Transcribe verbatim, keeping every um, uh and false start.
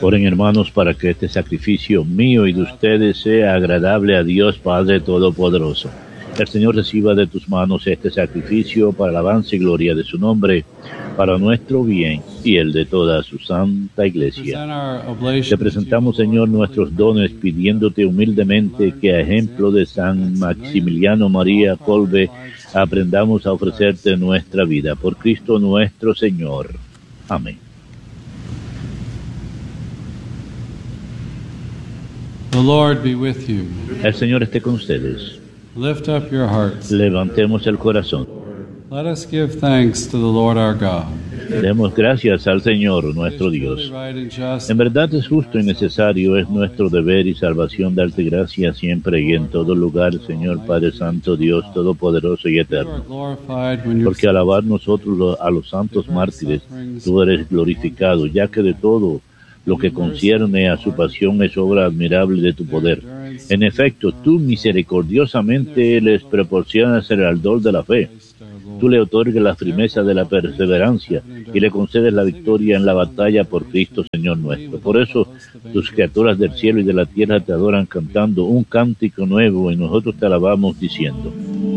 Oren, hermanos, para que este sacrificio mío y de ustedes sea agradable a Dios Padre Todopoderoso. El Señor reciba de tus manos este sacrificio para alabanza y gloria de su nombre, para nuestro bien y el de toda su santa iglesia. Te presentamos, Señor, nuestros dones, pidiéndote humildemente que a ejemplo de San Maximiliano María Kolbe aprendamos a ofrecerte nuestra vida. Por Cristo nuestro Señor. Amén. The Lord be with you. El Señor esté con ustedes. Lift up your hearts. Levantemos el corazón. Let us give thanks to the Lord our God. Demos gracias al Señor nuestro Dios. En verdad es justo y necesario, es nuestro deber y salvación darte gracias siempre y en todo lugar, Señor Padre Santo, Dios Todopoderoso y Eterno. Porque al alabar nosotros a los santos mártires, tú eres glorificado, ya que de todo lo que concierne a su pasión es obra admirable de tu poder. En efecto, tú misericordiosamente les proporcionas el ardor de la fe. Tú le otorgas la firmeza de la perseverancia y le concedes la victoria en la batalla por Cristo, Señor nuestro. Por eso, tus criaturas del cielo y de la tierra te adoran cantando un cántico nuevo y nosotros te alabamos diciendo: